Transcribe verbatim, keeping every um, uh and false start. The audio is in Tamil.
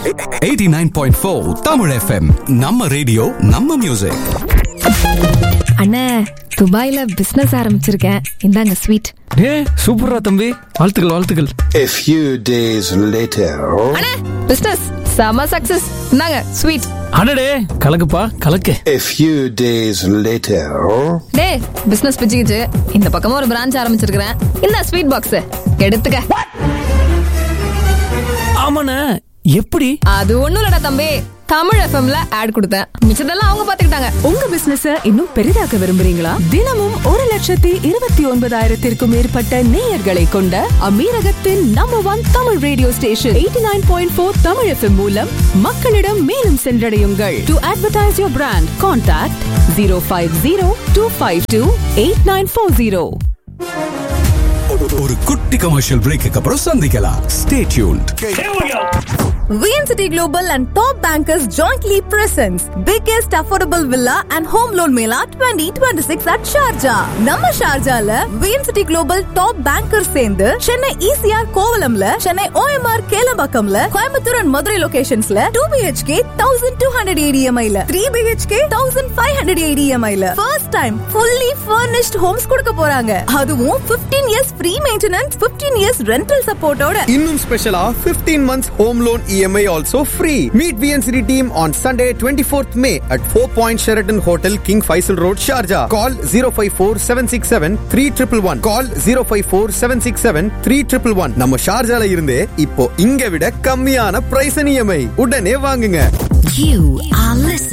Eighty nine point four Tamil FM. நம்ம ரேடியோ நம்ம மியூசிக். அண்ணே, துபாயில பிசினஸ் ஆரம்பிச்சிருக்கேன், இந்தாங்க ஸ்வீட். ஏ சூப்பரா தம்பி, வாழ்த்துக்கள் வாழ்த்துக்கள். A few days later. அண்ணே, பிசினஸ் செம சக்சஸ், இந்தாங்க ஸ்வீட். அடடே கலக்குப்பா கலக்கு. A few days later. Day, business பிச்சுக்கிச்சு, இந்த பக்கமா ஒரு பிரான்ச் ஆரம்பிச்சிருக்கிறேன், இந்த ஸ்வீட் பாக்ஸ் எடுத்துக்க. ஆமாண்ணே, எப்படி? அது ஒண்ணும் இல்லடா தம்பி, தமிழ் எஃப்எம்ல ஆட் கொடுத்தேன், மிச்சதெல்லாம் அவங்க பாத்துக்கிட்டாங்க. உங்க பிசினஸ் இன்னும் பெரிதாக்க விரும்புறீங்களா? தினமும் ஒரு லட்சத்தி இருபத்தி ஒன்பதாயிரத்திற்கும் மேற்பட்ட நேயர்களை கொண்ட அமீரகத்தின் number one Tamil radio station eighty nine point four Tamil FM மூலம் மக்களிடம் மேலும் சென்றடையுங்கள். To advertise your brand, contact zero five zero two five two eight nine four zero. ஒரு குட்டி கமர்ஷியல் பிரேக்கு அப்புறம் சந்திக்கலாம். Stay tuned. V N City Global and Top Bankers jointly presents biggest affordable villa and home loan mela twenty twenty-six at Sharjah. நம்ம ஷார்ஜால V N City Global Top Bankers சேர்ந்து Chennai E C R கோவலம்ல, Chennai O M R கேலம்பாக்கம்ல, Coimbatore and Madurai லொகேஷன்ஸ்ல two B H K twelve hundred E D M I ல, three B H K fifteen hundred E D M I ல first time fully furnished homes கொடுக்க போறாங்க. அதுவும் fifteen years free maintenance, fifteen years rental support ஓட. இன்னும் ஸ்பெஷலா fifteen months home loan E M I also free. Meet V N City team on Sunday twenty-fourth May at Four Point Sheraton Hotel, King Faisal Road, Sharjah. Call zero five four seven six seven three one one one. Call zero five four seven six seven three one one one. நம்ம ஷார்ஜால இருந்தே இப்போ இங்க விட கம்மியான பிரைஸ் E M I உடனே வாங்குங்க. You are listening